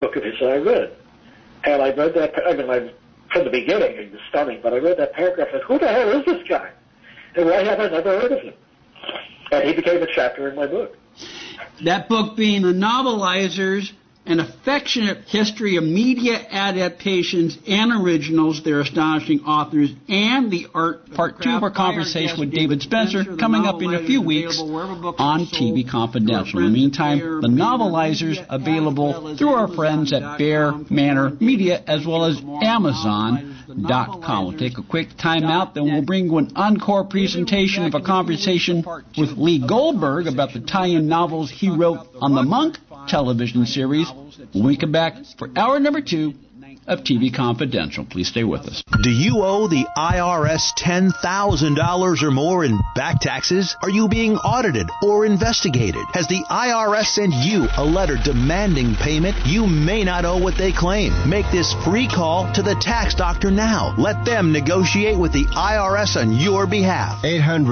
book of his that I read. And I read that, from the beginning, it was stunning, but I read that paragraph and who the hell is this guy? And why have I never heard of him? And he became a chapter in my book. That book being The Novelizers, an affectionate history of media adaptations and originals, their astonishing authors, and the art. Part 2 of our conversation with David Spencer coming up in a few weeks on TV Confidential. In the meantime, The Novelizers available through our friends at Bear Manor Media as well as Amazon.com. We'll take a quick time out, then we'll bring you an encore presentation of a conversation with Lee Goldberg about the tie-in novels he wrote on the Monk television series when we come back for hour number 2 of TV Confidential. Please stay with us. Do you owe the IRS $10,000 or more in back taxes? Are you being audited or investigated? Has the IRS sent you a letter demanding payment? You may not owe what they claim. Make this free call to the tax doctor now. Let them negotiate with the IRS on your behalf.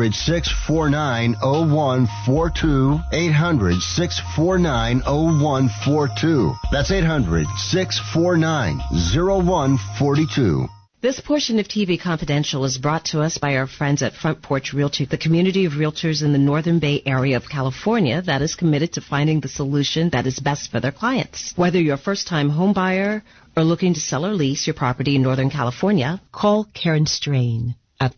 800-649-0142. 800-649-0142. That's 800-649-0142. This portion of TV Confidential is brought to us by our friends at Front Porch Realty, the community of realtors in the Northern Bay area of California that is committed to finding the solution that is best for their clients. Whether you're a first-time home buyer or looking to sell or lease your property in Northern California, call Karen Strain at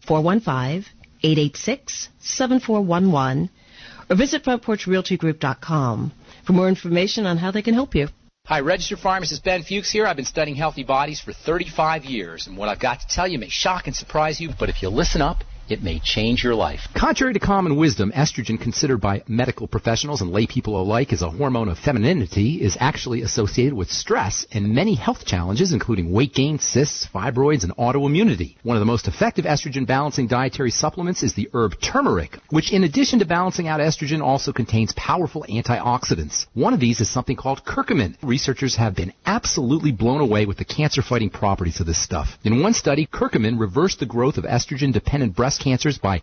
415-886-7411 or visit frontporchrealtygroup.com for more information on how they can help you. Hi, registered pharmacist Ben Fuchs here. I've been studying healthy bodies for 35 years, and what I've got to tell you may shock and surprise you, but if you listen up, it may change your life. Contrary to common wisdom, estrogen, considered by medical professionals and lay people alike as a hormone of femininity, is actually associated with stress and many health challenges, including weight gain, cysts, fibroids, and autoimmunity. One of the most effective estrogen-balancing dietary supplements is the herb turmeric, which in addition to balancing out estrogen also contains powerful antioxidants. One of these is something called curcumin. Researchers have been absolutely blown away with the cancer-fighting properties of this stuff. In one study, curcumin reversed the growth of estrogen-dependent breast cancers by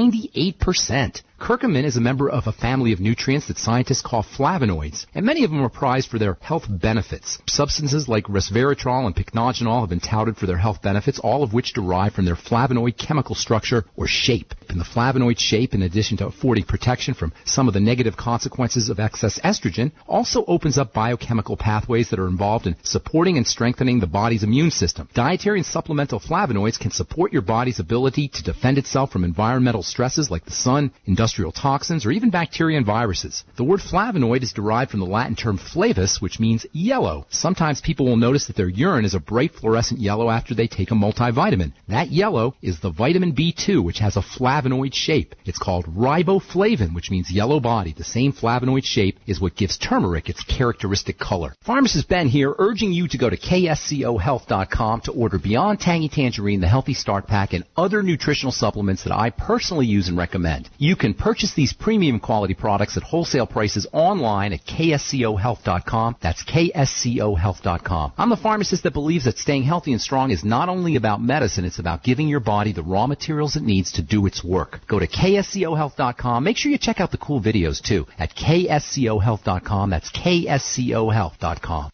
98%. Curcumin is a member of a family of nutrients that scientists call flavonoids, and many of them are prized for their health benefits. Substances like resveratrol and pycnogenol have been touted for their health benefits, all of which derive from their flavonoid chemical structure or shape. And the flavonoid shape, in addition to affording protection from some of the negative consequences of excess estrogen, also opens up biochemical pathways that are involved in supporting and strengthening the body's immune system. Dietary and supplemental flavonoids can support your body's ability to defend itself from environmental stresses like the sun, industrial toxins, or even bacteria and viruses. The word flavonoid is derived from the Latin term flavus, which means yellow. Sometimes people will notice that their urine is a bright fluorescent yellow after they take a multivitamin. That yellow is the vitamin B2, which has a flavonoid shape. It's called riboflavin, which means yellow body. The same flavonoid shape is what gives turmeric its characteristic color. Pharmacist Ben here, urging you to go to kscohealth.com to order Beyond Tangy Tangerine, the Healthy Start Pack, and other nutritional supplements that I personally use and recommend. You can purchase these premium quality products at wholesale prices online at kscohealth.com. That's kscohealth.com. I'm the pharmacist that believes that staying healthy and strong is not only about medicine, it's about giving your body the raw materials it needs to do its work. Go to kscohealth.com. Make sure you check out the cool videos too at kscohealth.com. That's kscohealth.com.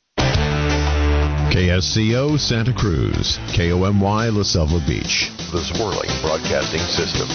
KSCO Santa Cruz, KOMY La Selva Beach, the Swirling Broadcasting System.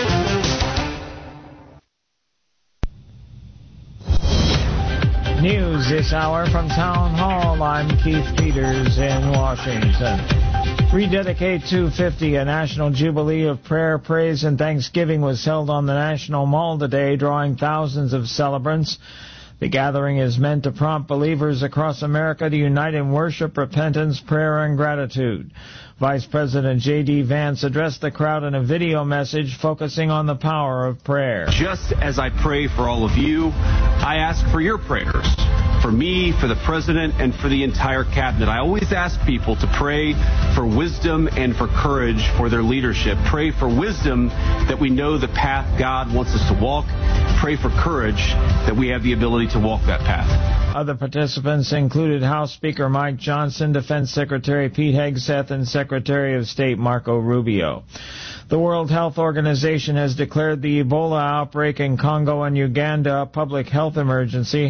News this hour from Town Hall. I'm Keith Peters in Washington. Rededicate 250, a national jubilee of prayer, praise, and thanksgiving was held on the National Mall today, drawing thousands of celebrants. The gathering is meant to prompt believers across America to unite in worship, repentance, prayer, and gratitude. Vice President J.D. Vance addressed the crowd in a video message focusing on the power of prayer. Just as I pray for all of you, I ask for your prayers. For me, for the President, and for the entire Cabinet. I always ask people to pray for wisdom and for courage for their leadership. Pray for wisdom that we know the path God wants us to walk. Pray for courage that we have the ability to walk that path. Other participants included House Speaker Mike Johnson, Defense Secretary Pete Hegseth, and Secretary of State Marco Rubio. The World Health Organization has declared the Ebola outbreak in Congo and Uganda a public health emergency.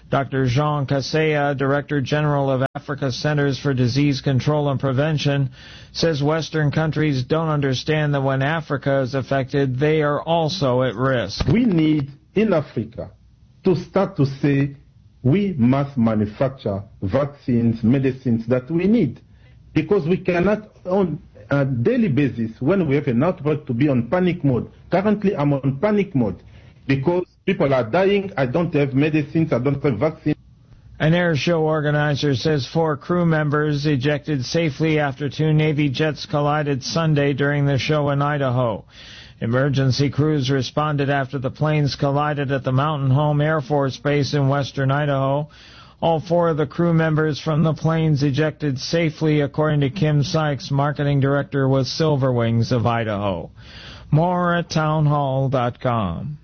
Dr. Jean Kaseya, Director General of Africa Centers for Disease Control and Prevention, says Western countries don't understand that when Africa is affected, they are also at risk. We need, in Africa, to start to say we must manufacture vaccines, medicines that we need. Because we cannot, on a daily basis, when we have an outbreak, to be on panic mode. Currently, I'm on panic mode because people are dying. I don't have medicines. I don't have vaccines. An air show organizer says 4 crew members ejected safely after 2 Navy jets collided Sunday during the show in Idaho. Emergency crews responded after the planes collided at the Mountain Home Air Force Base in western Idaho. All 4 of the crew members from the planes ejected safely, according to Kim Sykes, marketing director with Silver Wings of Idaho. More at townhall.com.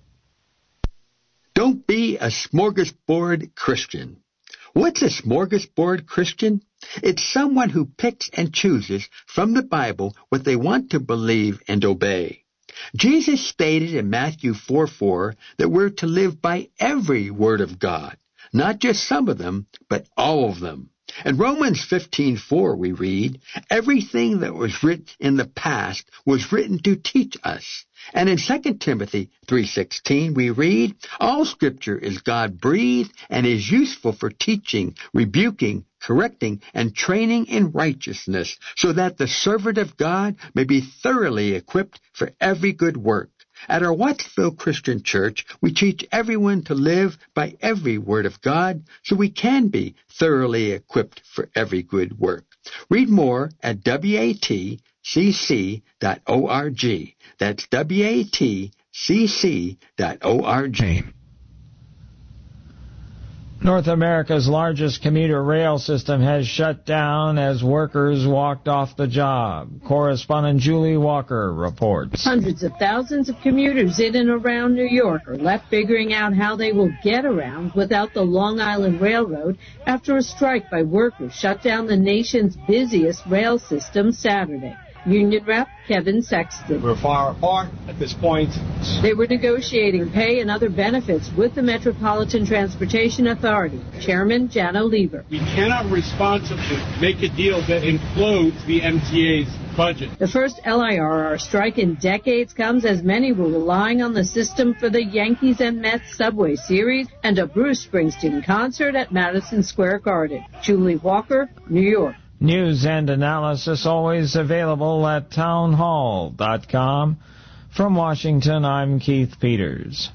Don't be a smorgasbord Christian. What's a smorgasbord Christian? It's someone who picks and chooses from the Bible what they want to believe and obey. Jesus stated in Matthew 4:4 that we're to live by every word of God, not just some of them, but all of them. In Romans 15:4 we read, everything that was written in the past was written to teach us. And in 2 Timothy 3:16 we read, all Scripture is God-breathed and is useful for teaching, rebuking, correcting, and training in righteousness, so that the servant of God may be thoroughly equipped for every good work. At our Wattsville Christian Church, we teach everyone to live by every word of God so we can be thoroughly equipped for every good work. Read more at watcc.org. That's watcc.org. North America's largest commuter rail system has shut down as workers walked off the job. Correspondent Julie Walker reports. Hundreds of thousands of commuters in and around New York are left figuring out how they will get around without the Long Island Railroad after a strike by workers shut down the nation's busiest rail system Saturday. Union rep Kevin Sexton. We're far apart at this point. They were negotiating pay and other benefits with the Metropolitan Transportation Authority. Chairman Jano Lieber. We cannot responsibly make a deal that implodes the MTA's budget. The first LIRR strike in decades comes as many were relying on the system for the Yankees and Mets Subway Series and a Bruce Springsteen concert at Madison Square Garden. Julie Walker, New York. News and analysis always available at townhall.com. From Washington, I'm Keith Peters.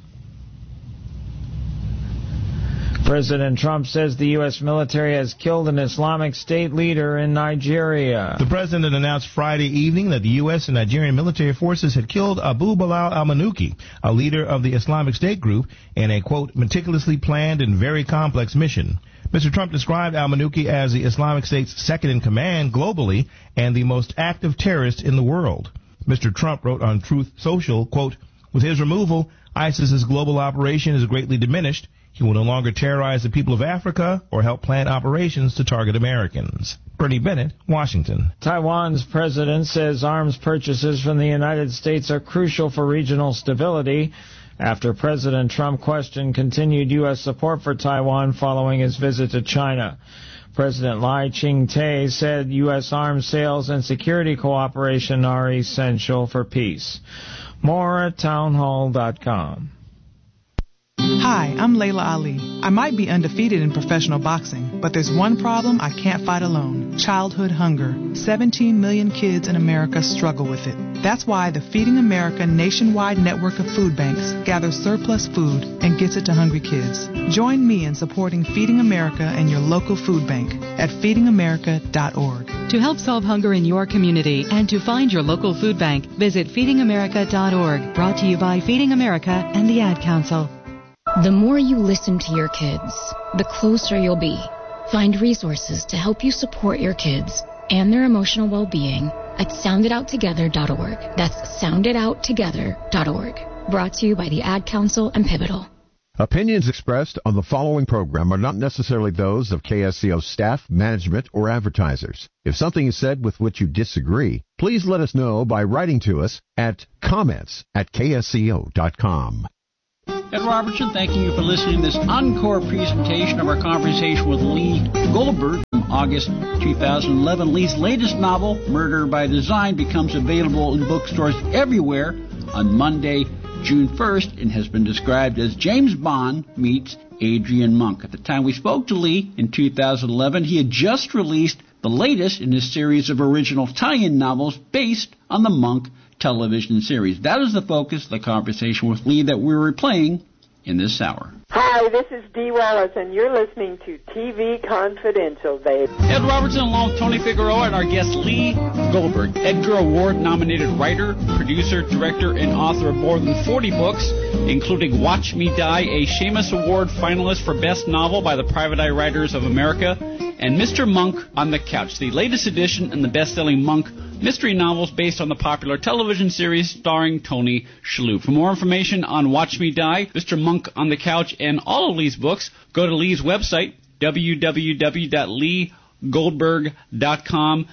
President Trump says the U.S. military has killed an Islamic State leader in Nigeria. The president announced Friday evening that the U.S. and Nigerian military forces had killed Abu Bilal al-Manuki, a leader of the Islamic State group, in a, quote, meticulously planned and very complex mission. Mr. Trump described al-Manuki as the Islamic State's second-in-command globally and the most active terrorist in the world. Mr. Trump wrote on Truth Social, quote, with his removal, ISIS's global operation is greatly diminished. He will no longer terrorize the people of Africa or help plan operations to target Americans. Bernie Bennett, Washington. Taiwan's president says arms purchases from the United States are crucial for regional stability after President Trump questioned continued U.S. support for Taiwan following his visit to China. President Lai Ching-te said U.S. arms sales and security cooperation are essential for peace. More at townhall.com. Hi, I'm Layla Ali. I might be undefeated in professional boxing, but there's one problem I can't fight alone: childhood hunger. 17 million kids in America struggle with it. That's why the Feeding America nationwide network of food banks gathers surplus food and gets it to hungry kids. Join me in supporting Feeding America and your local food bank at feedingamerica.org. To help solve hunger in your community and to find your local food bank, visit feedingamerica.org. Brought to you by Feeding America and the Ad Council. The more you listen to your kids, the closer you'll be. Find resources to help you support your kids and their emotional well-being at sounditouttogether.org. That's sounditouttogether.org. Brought to you by the Ad Council and Pivotal. Opinions expressed on the following program are not necessarily those of KSCO staff, management, or advertisers. If something is said with which you disagree, please let us know by writing to us at comments@ksco.com. Ed Robertson, thanking you for listening to this encore presentation of our conversation with Lee Goldberg from August 2011. Lee's latest novel, Murder by Design, becomes available in bookstores everywhere on Monday, June 1st, and has been described as James Bond meets Adrian Monk. At the time we spoke to Lee in 2011, he had just released the latest in his series of original tie-in novels based on the Monk television series. That is the focus of the conversation with Lee that we're replaying in this hour. Hi, this is Dee Wallace, and you're listening to TV Confidential, babe. Ed Robertson along with Tony Figueroa and our guest Lee Goldberg, Edgar Award-nominated writer, producer, director, and author of more than 40 books, including Watch Me Die, a Shamus Award finalist for Best Novel by the Private Eye Writers of America, and Mr. Monk on the Couch, the latest edition in the best-selling Monk mystery novels based on the popular television series starring Tony Shalhoub. For more information on Watch Me Die, Mr. Monk on the Couch, and all of Lee's books, go to Lee's website, www.leegoldberg.com,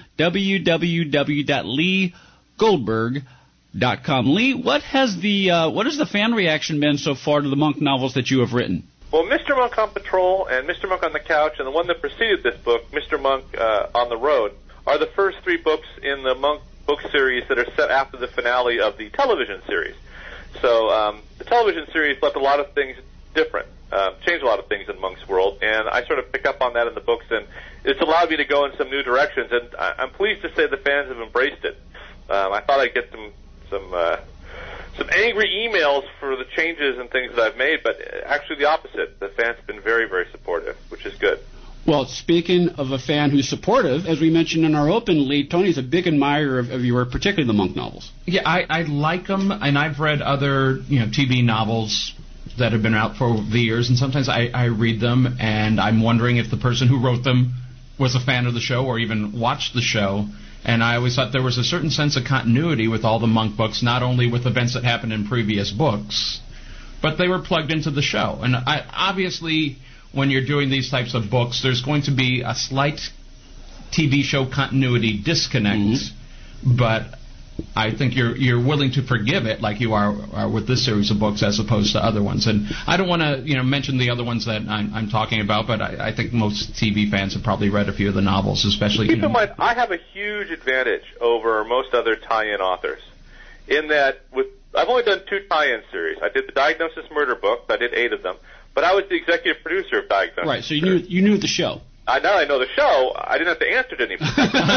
www.leegoldberg.com. Lee, what has the fan reaction been so far to the Monk novels that you have written? Well, Mr. Monk on Patrol and Mr. Monk on the Couch and the one that preceded this book, Mr. Monk on the Road, are the first three books in the Monk book series that are set after the finale of the television series. So the television series left a lot of things different, changed a lot of things in Monk's world, and I sort of pick up on that in the books, and it's allowed me to go in some new directions, and I'm pleased to say the fans have embraced it. I thought I'd get some angry emails for the changes and things that I've made, but actually the opposite. The fans have been very, very supportive, which is good. Well, speaking of a fan who's supportive, as we mentioned in our open, Lee, Tony's a big admirer of your, particularly the Monk novels. Yeah, I like them, and I've read other TV novels that have been out for the years, and sometimes I read them, and I'm wondering if the person who wrote them was a fan of the show or even watched the show. And I always thought there was a certain sense of continuity with all the Monk books, not only with events that happened in previous books, but they were plugged into the show. And obviously, when you're doing these types of books, there's going to be a slight TV show continuity disconnect, but I think you're willing to forgive it, like you are with this series of books, as opposed to other ones. And I don't want to mention the other ones that I'm talking about, but I think most TV fans have probably read a few of the novels, especially. Keep in mind, I have a huge advantage over most other tie-in authors, in that I've only done 2 tie-in series. I did the Diagnosis Murder books. I did 8 of them. But I was the executive producer of Diagnosis. Right, so you knew the show. Now I know the show. I didn't have to answer to anybody.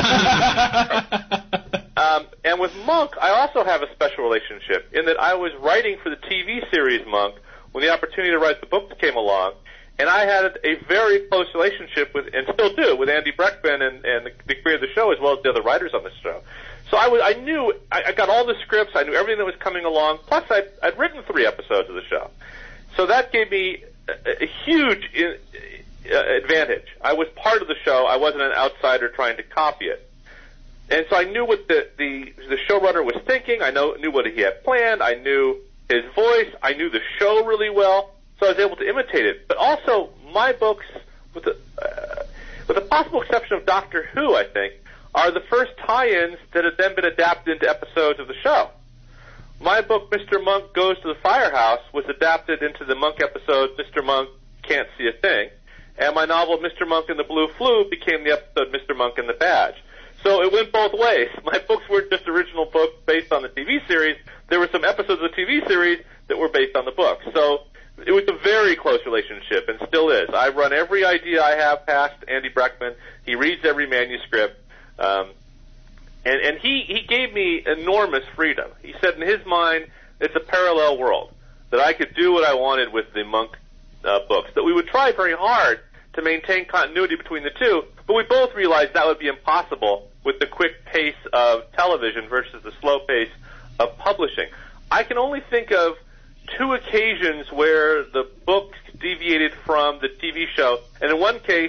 And with Monk, I also have a special relationship in that I was writing for the TV series Monk when the opportunity to write the book came along, and I had a very close relationship with, and still do, with Andy Breckman and the creator of the show, as well as the other writers on the show. So I knew, I got all the scripts, I knew everything that was coming along, plus I'd written 3 episodes of the show. So that gave me a huge advantage. I was part of the show. I wasn't an outsider trying to copy it. And so I knew what the showrunner was thinking. I knew what he had planned. I knew his voice. I knew the show really well. So I was able to imitate it. But also, my books, with the possible exception of Doctor Who, I think, are the first tie-ins that have then been adapted into episodes of the show. My book, Mr. Monk Goes to the Firehouse, was adapted into the Monk episode, Mr. Monk Can't See a Thing. And my novel, Mr. Monk and the Blue Flu, became the episode Mr. Monk and the Badge. So it went both ways. My books weren't just original books based on the TV series. There were some episodes of the TV series that were based on the book. So it was a very close relationship, and still is. I run every idea I have past Andy Breckman. He reads every manuscript. And he gave me enormous freedom. He said in his mind, it's a parallel world, that I could do what I wanted with the Monk books, that we would try very hard to maintain continuity between the two, but we both realized that would be impossible with the quick pace of television versus the slow pace of publishing. I can only think of 2 occasions where the book deviated from the TV show, and in one case,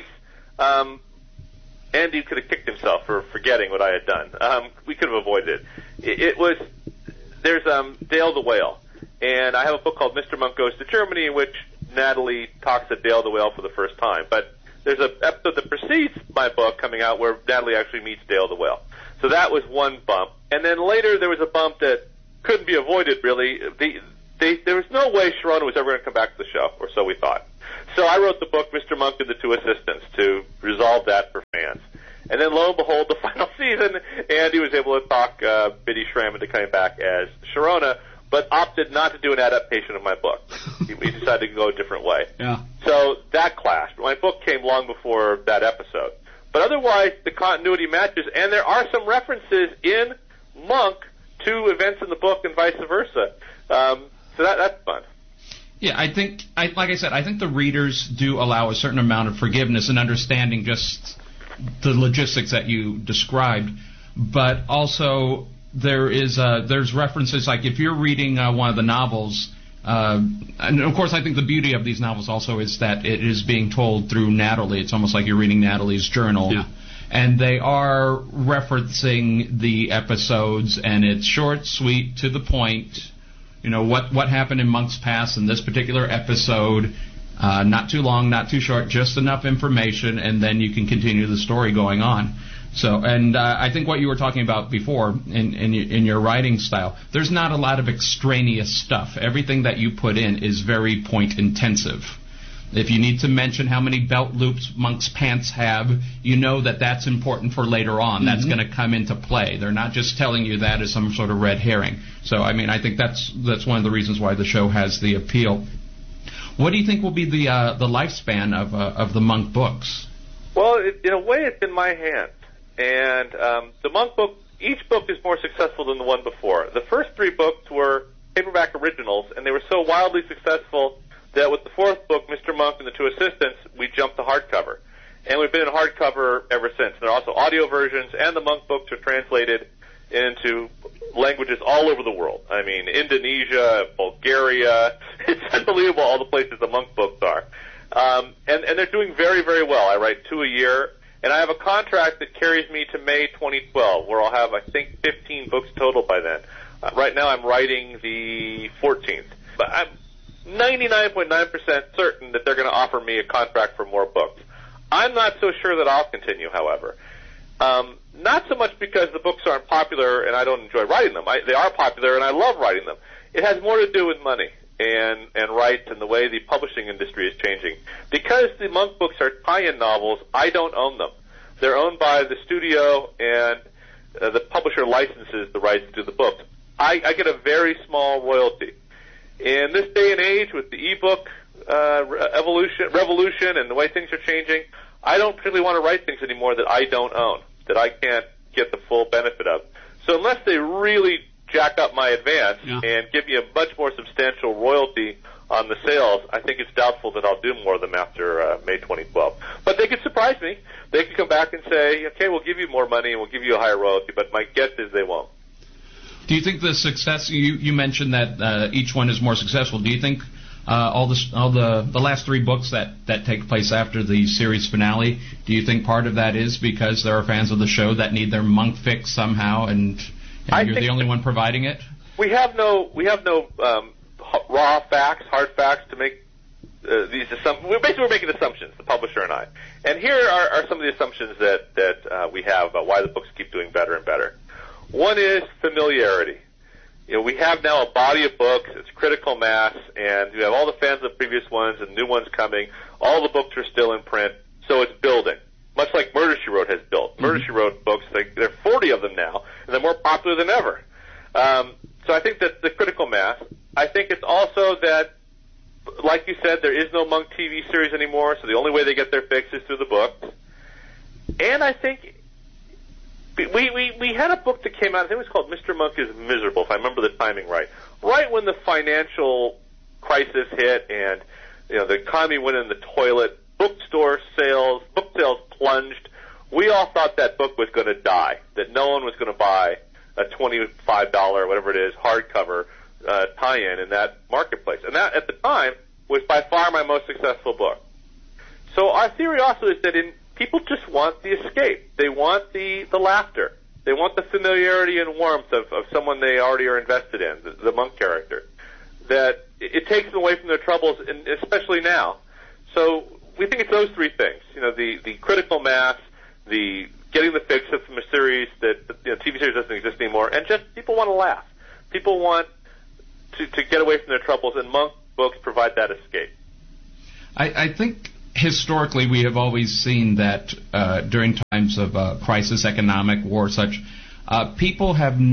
Andy could have kicked himself for forgetting what I had done. We could have avoided it. There's Dale the Whale, and I have a book called Mr. Monk Goes to Germany, in which Natalie talks to Dale the Whale for the first time. But there's an episode that precedes my book coming out where Natalie actually meets Dale the Whale. So that was one bump. And then later there was a bump that couldn't be avoided, really. there was no way Sharona was ever going to come back to the show, or so we thought. So I wrote the book, Mr. Monk and the Two Assistants, to resolve that for fans. And then, lo and behold, the final season, Andy was able to talk Biddy Schramm into coming back as Sharona, but opted not to do an adaptation of my book. He decided to go a different way. Yeah. So that clashed. My book came long before that episode. But otherwise, the continuity matches, and there are some references in Monk to events in the book and vice versa. So that's fun. Yeah, like I said, I think the readers do allow a certain amount of forgiveness and understanding just the logistics that you described, but also there's references, like if you're reading one of the novels, and of course I think the beauty of these novels also is that it is being told through Natalie. It's almost like you're reading Natalie's journal. Yeah. And they are referencing the episodes, and it's short, sweet, to the point. You know, what happened in Monk's Pass in this particular episode, not too long, not too short, just enough information, and then you can continue the story going on. So, and I think what you were talking about before in your writing style, there's not a lot of extraneous stuff. Everything that you put in is very point intensive. If you need to mention how many belt loops Monk's pants have, you know that that's important for later on. Mm-hmm. That's going to come into play. They're not just telling you that as some sort of red herring. So, I mean, I think that's one of the reasons why the show has the appeal. What do you think will be the lifespan of the Monk books? Well, in a way, it's in my hands. And the Monk book, each book is more successful than the one before. The first three books were paperback originals, and they were so wildly successful that with the fourth book, Mr. Monk and the Two Assistants, we jumped to hardcover. And we've been in hardcover ever since. There are also audio versions, and the Monk books are translated into languages all over the world. I mean, Indonesia, Bulgaria. It's unbelievable all the places the Monk books are. And they're doing very, very well. I write 2 a year, and I have a contract that carries me to May 2012, where I'll have, I think, 15 books total by then. Right now I'm writing the 14th. But I'm 99.9% certain that they're going to offer me a contract for more books. I'm not so sure that I'll continue, however. Not so much because the books aren't popular and I don't enjoy writing them. They are popular and I love writing them. It has more to do with money and rights and the way the publishing industry is changing. Because the Monk books are tie-in novels, I don't own them. They're owned by the studio, and the publisher licenses the rights to the books. I get a very small royalty. In this day and age, with the ebook revolution and the way things are changing, I don't particularly want to write things anymore that I don't own, that I can't get the full benefit of. So unless they really jack up my advance and give me a much more substantial royalty on the sales, I think it's doubtful that I'll do more of them after May 2012. But they could surprise me. They could come back and say, okay, we'll give you more money and we'll give you a higher royalty, but my guess is they won't. Do you think the success, you mentioned that each one is more successful, do you think all the last three books that take place after the series finale, do you think part of that is because there are fans of the show that need their Monk fix somehow, and you're the only one providing it? We have no raw facts, hard facts to make these assumptions. We're making assumptions, the publisher and I. And here are some of the assumptions that we have about why the books keep doing better and better. One is familiarity. You know, we have now a body of books, it's critical mass, and you have all the fans of the previous ones and new ones coming. All the books are still in print, so it's building. Much like Murder, She Wrote has built. Murder, She Wrote books, there are 40 of them now, and they're more popular than ever. So I think that's the critical mass. I think it's also that, like you said, there is no Monk TV series anymore, so the only way they get their fix is through the books. And I think we had a book that came out, I think it was called Mr. Monk is Miserable, if I remember the timing right. Right when the financial crisis hit and the economy went in the toilet, book sales plunged. We all thought that book was going to die, that no one was going to buy a $25, whatever it is, hardcover tie-in in that marketplace. And that, at the time, was by far my most successful book. So our theory also is that people just want the escape. They want the laughter. They want the familiarity and warmth of someone they already are invested in, the Monk character. That it takes them away from their troubles, and especially now. So we think it's those three things. The critical mass, the getting the fix from a series that TV series doesn't exist anymore, and just people want to laugh. People want to get away from their troubles, and Monk books provide that escape. I think historically we have always seen that during times of crisis, economic, war, such, people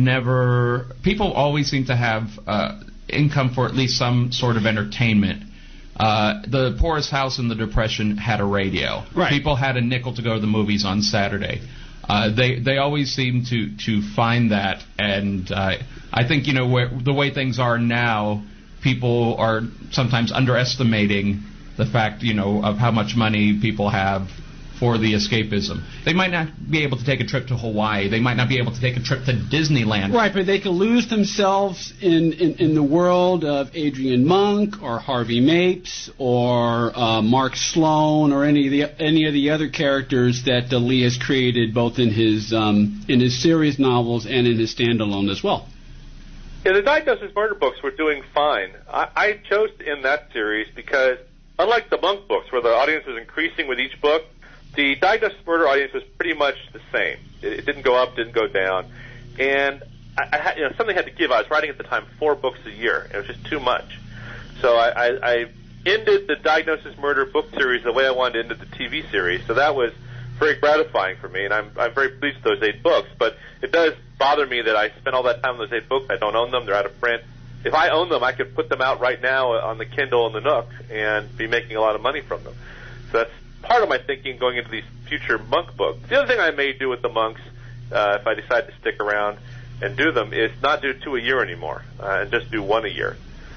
always seem to have income for at least some sort of entertainment. The poorest house in the Depression had a radio. Right. People had a nickel to go to the movies on Saturday. They always seem to find that, and I think, you know, the way things are now, people are sometimes underestimating the fact, you know, of how much money people have for the escapism. They might not be able to take a trip to Hawaii. They might not be able to take a trip to Disneyland. Right, but they can lose themselves in the world of Adrian Monk or Harvey Mapes or Mark Sloan or any of the other characters that Lee has created, both in his series novels and in his standalone as well. Yeah, the Diagnosis Murder books were doing fine. I chose to end that series because, unlike the Monk books, where the audience was increasing with each book, the Diagnosis Murder audience was pretty much the same. It didn't go up, didn't go down. And something had to give. I was writing at the time 4 books a year. It was just too much. So I ended the Diagnosis Murder book series the way I wanted to end the TV series. So that was very gratifying for me, and I'm very pleased with those 8 books. But it does bother me that I spent all that time on those 8 books. I don't own them. They're out of print. If I owned them, I could put them out right now on the Kindle and the Nook and be making a lot of money from them. So that's part of my thinking going into these future Monk books. The other thing I may do with the Monks, if I decide to stick around and do them, is not do 2 a year anymore, and just do 1 a year.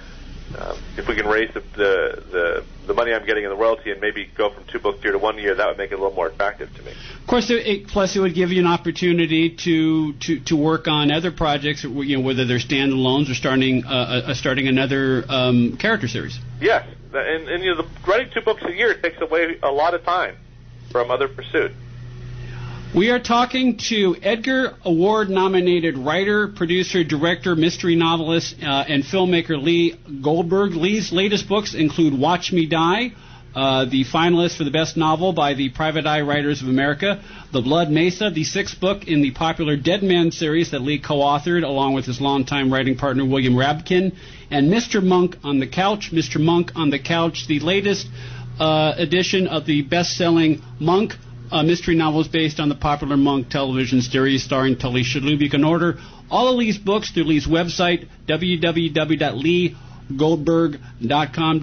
If we can raise the money I'm getting in the royalty and maybe go from 2 books a year to 1 a year, that would make it a little more attractive to me. Of course, plus it would give you an opportunity to work on other projects, you know, whether they're standalones or starting another character series. Yes, and you know, writing 2 books a year takes away a lot of time from other pursuits. We are talking to Edgar Award-nominated writer, producer, director, mystery novelist, and filmmaker Lee Goldberg. Lee's latest books include Watch Me Die, the finalist for the best novel by the Private Eye Writers of America, The Blood Mesa, the 6th book in the popular Dead Man series that Lee co-authored along with his longtime writing partner William Rabkin, and Mr. Monk on the Couch. Mr. Monk on the Couch, the latest edition of the best-selling Monk mystery novels based on the popular Monk television series starring Tully Shalhoub. You can order all of Lee's books through Lee's website, www.leegoldberg.com,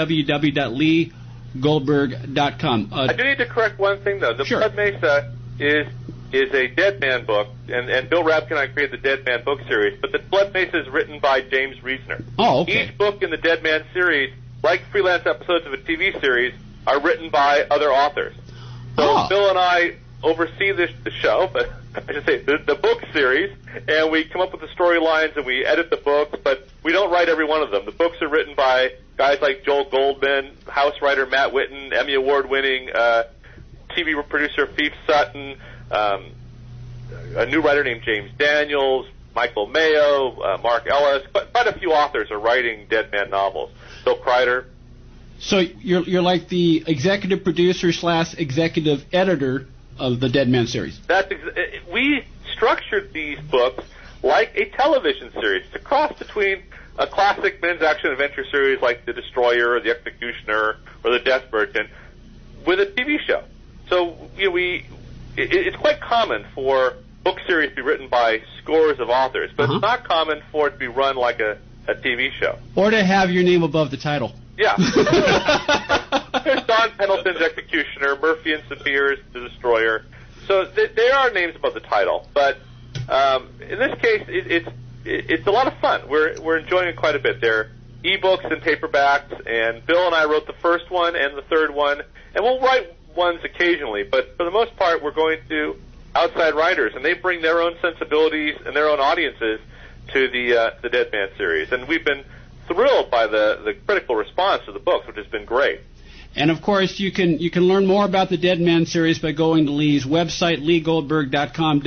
www.leegoldberg.com. I do need to correct one thing, though. The Blood Mesa is a Dead Man book, and Bill Rabkin and I created the Dead Man book series, but the Blood Mesa is written by James Reesner. Oh, okay. Each book in the Dead Man series, like freelance episodes of a TV series, are written by other authors. So Bill and I oversee the show, but I should say the book series, and we come up with the storylines and we edit the books, but we don't write every one of them. The books are written by guys like Joel Goldman, house writer Matt Whitten, Emmy Award-winning TV producer Fief Sutton, a new writer named James Daniels, Michael Mayo, Mark Ellis. Quite a few authors are writing Dead Man novels. Bill Kreider. So you're like the executive producer / executive editor of the Dead Man series. We structured these books like a television series. It's a cross between a classic men's action adventure series like The Destroyer or The Executioner or The Death Merchant with a TV show. So it's quite common for book series to be written by scores of authors, but it's not common for it to be run like a TV show. Or to have your name above the title. Yeah. There's Don Pendleton's Executioner, Murphy and Saphir's The Destroyer. So there are names above the title, but in this case, it's a lot of fun. We're enjoying it quite a bit. There are e-books and paperbacks, and Bill and I wrote the first one and the third one, and we'll write ones occasionally, but for the most part, we're going to outside writers, and they bring their own sensibilities and their own audiences to the Dead Man series, and we've been thrilled by the critical response to the books, which has been great. And of course, you can learn more about the Dead Man series by going to Lee's website, LeeGoldberg.com,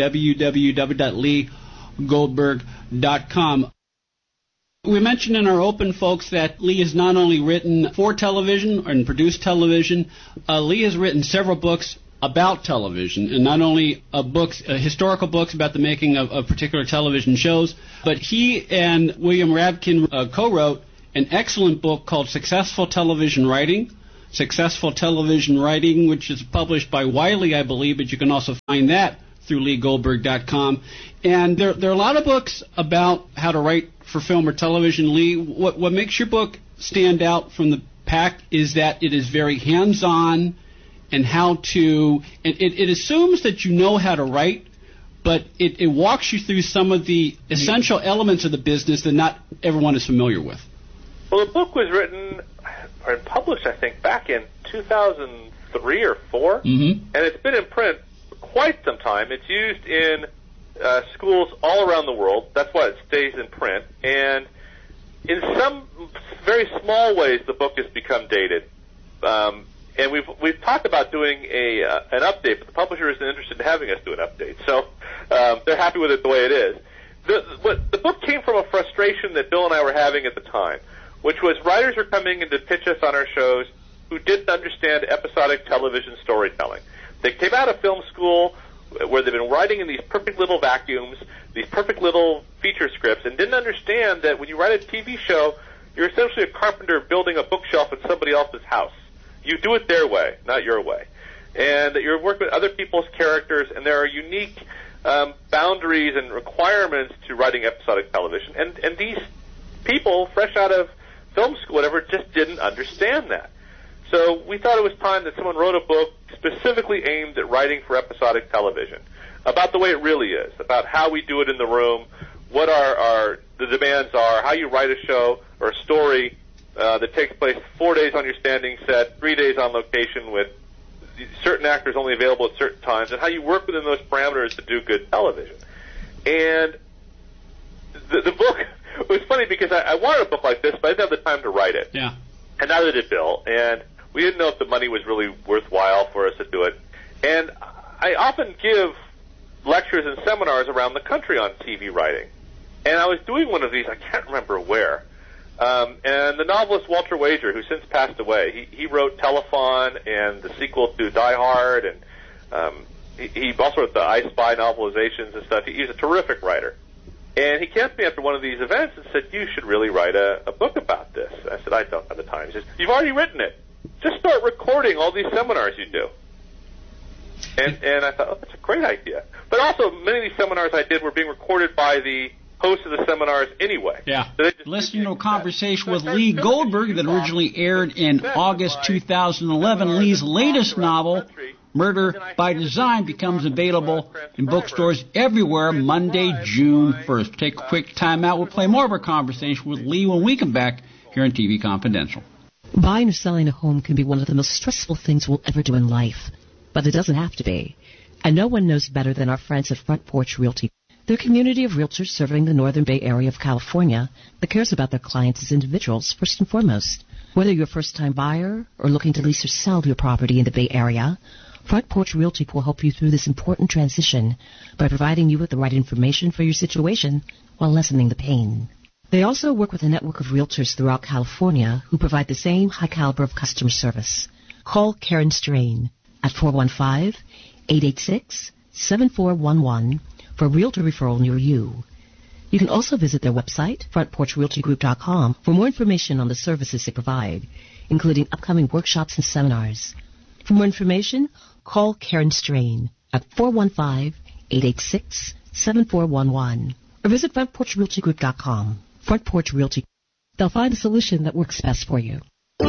www.LeeGoldberg.com. We mentioned in our open, folks, that Lee has not only written for television and produced television. Lee has written several books about television, and not only books, historical books about the making of particular television shows, but he and William Rabkin co-wrote an excellent book called Successful Television Writing, which is published by Wiley, I believe, but you can also find that through LeeGoldberg.com. And there are a lot of books about how to write for film or television. Lee, what makes your book stand out from the pack is that it is very hands-on, and it assumes that you know how to write, but it walks you through some of the essential elements of the business that not everyone is familiar with. Well, the book was written and published, I think, back in 2003 or 4, and it's been in print for quite some time. It's used in schools all around the world. That's why it stays in print. And in some very small ways, the book has become dated. And we've talked about doing an update, but the publisher isn't interested in having us do an update. So they're happy with it the way it is. The book came from a frustration that Bill and I were having at the time, which was writers were coming in to pitch us on our shows who didn't understand episodic television storytelling. They came out of film school where they've been writing in these perfect little vacuums, these perfect little feature scripts, and didn't understand that when you write a TV show, you're essentially a carpenter building a bookshelf in somebody else's house. You do it their way, not your way. And that you're working with other people's characters, and there are unique boundaries and requirements to writing episodic television. And these people, fresh out of film school, whatever, just didn't understand that. So we thought it was time that someone wrote a book specifically aimed at writing for episodic television, about the way it really is, about how we do it in the room, what the demands are, how you write a show or a story that takes place 4 days on your standing set, 3 days on location with certain actors only available at certain times, and how you work within those parameters to do good television. And the book was funny because I wanted a book like this, but I didn't have the time to write it. Yeah. And neither did Bill. And we didn't know if the money was really worthwhile for us to do it. And I often give lectures and seminars around the country on TV writing. And I was doing one of these, I can't remember where. And the novelist Walter Wager, who since passed away, he wrote Telephone and the sequel to Die Hard, and he also wrote the I Spy novelizations and stuff. He's a terrific writer. And he came to me after one of these events and said, "You should really write a book about this." I said, "I don't have the time." He says, "You've already written it. Just start recording all these seminars you do." And I thought, oh, that's a great idea. But also, many of these seminars I did were being recorded by the hosts of the seminars anyway. Yeah. So listening to a conversation with Lee Goldberg that originally aired in August 2011. Lee's latest novel, Murder by Design, becomes available in bookstores everywhere Monday, June 1st. Take a quick time out. We'll play more of our conversation with Lee when we come back here on TV Confidential. Buying or selling a home can be one of the most stressful things we'll ever do in life, but it doesn't have to be. And no one knows better than our friends at Front Porch Realty. They're a community of realtors serving the Northern Bay Area of California that cares about their clients as individuals first and foremost. Whether you're a first-time buyer or looking to lease or sell your property in the Bay Area, Front Porch Realty will help you through this important transition by providing you with the right information for your situation while lessening the pain. They also work with a network of realtors throughout California who provide the same high caliber of customer service. Call Karen Strain at 415-886-7411 for a realtor referral near you. You can also visit their website, frontporchrealtygroup.com, for more information on the services they provide, including upcoming workshops and seminars. For more information, call Karen Strain at 415-886-7411 or visit frontporchrealtygroup.com. Front Porch Realty. They'll find a solution that works best for you.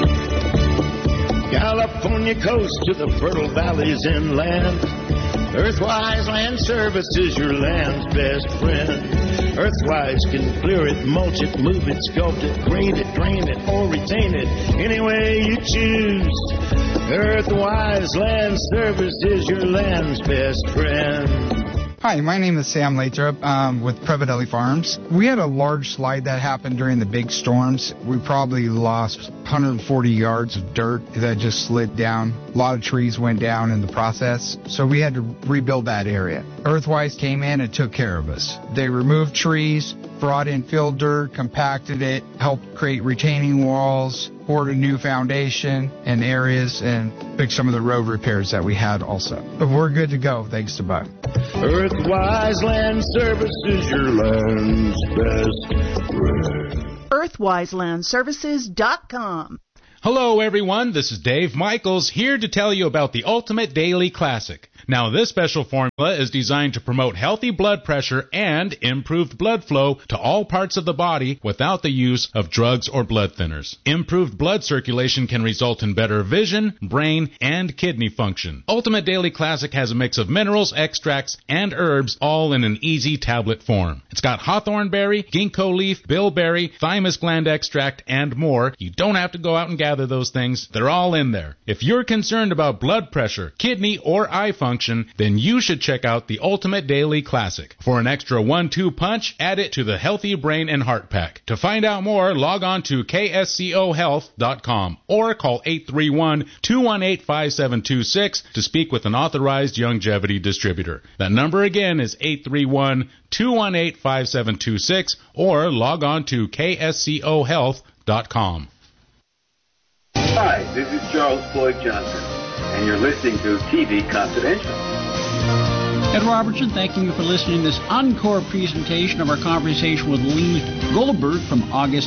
California coast to the fertile valleys inland. Earthwise Land Service is your land's best friend. Earthwise can clear it, mulch it, move it, sculpt it, grade it, drain it, or retain it any way you choose. Earthwise Land Service is your land's best friend. Hi, my name is Sam Lathrop with Prevadelli Farms. We had a large slide that happened during the big storms. We probably lost 140 yards of dirt that just slid down. A lot of trees went down in the process, so we had to rebuild that area. Earthwise came in and took care of us. They removed trees, brought in fill dirt, compacted it, helped create retaining walls, poured a new foundation in areas, and fixed some of the road repairs that we had also. But we're good to go, thanks to Bud. Earthwise Land Services, your land's best friend. EarthwiseLandServices.com. Hello, everyone. This is Dave Michaels here to tell you about the Ultimate Daily Classic. Now, this special formula is designed to promote healthy blood pressure and improved blood flow to all parts of the body without the use of drugs or blood thinners. Improved blood circulation can result in better vision, brain, and kidney function. Ultimate Daily Classic has a mix of minerals, extracts, and herbs, all in an easy tablet form. It's got hawthorn berry, ginkgo leaf, bilberry, thymus gland extract, and more. You don't have to go out and gather those things. They're all in there. If you're concerned about blood pressure, kidney, or eye function, then you should check out the Ultimate Daily Classic. For an extra 1-2 punch, add it to the Healthy Brain and Heart Pack. To find out more, log on to kscohealth.com or call 831-218-5726 to speak with an authorized longevity distributor. That number again is 831-218-5726 or log on to kscohealth.com. Hi, this is Charles Floyd Johnson, and you're listening to TV Confidential. Ed Robertson, thanking you for listening to this encore presentation of our conversation with Lee Goldberg from August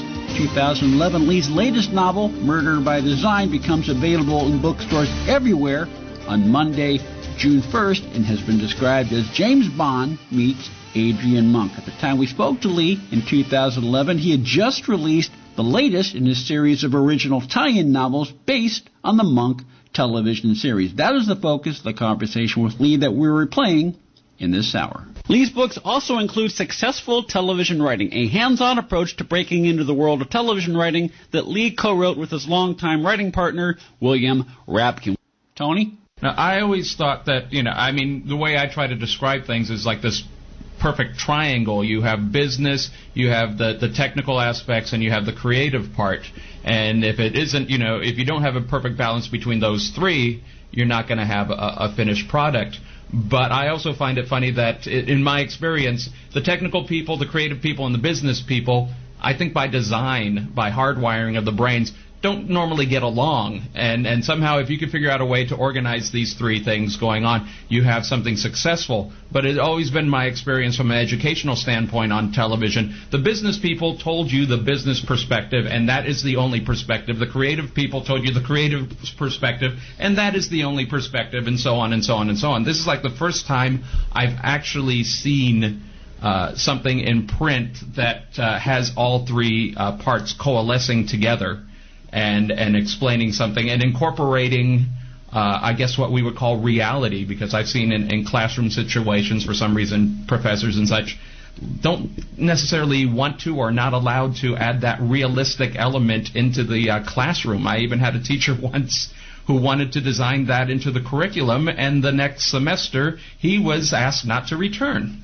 2011. Lee's latest novel, Murder by Design, becomes available in bookstores everywhere on Monday, June 1st, and has been described as James Bond meets Adrian Monk. At the time we spoke to Lee in 2011, he had just released the latest in his series of original tie-in novels based on the Monk television series. That is the focus of the conversation with Lee that we're replaying in this hour. Lee's books also include Successful Television Writing, a hands-on approach to breaking into the world of television writing that Lee co-wrote with his longtime writing partner, William Rabkin. Tony? Now, I always thought that, the way I try to describe things is like this perfect triangle. You have business, you have the technical aspects, and you have the creative part. And if it isn't, if you don't have a perfect balance between those three, you're not going to have a finished product. But I also find it funny that, in my experience, the technical people, the creative people, and the business people, I think by design, by hardwiring of the brains, don't normally get along. And somehow, if you can figure out a way to organize these three things going on, you have something successful. But it's always been my experience from an educational standpoint on television. The business people told you the business perspective, and that is the only perspective. The creative people told you the creative perspective, and that is the only perspective, and so on and so on and so on. This is like the first time I've actually seen something in print that has all three parts coalescing together. And explaining something and incorporating, I guess, what we would call reality, because I've seen in classroom situations, for some reason, professors and such don't necessarily want to or not allowed to add that realistic element into the classroom. I even had a teacher once who wanted to design that into the curriculum, and the next semester he was asked not to return.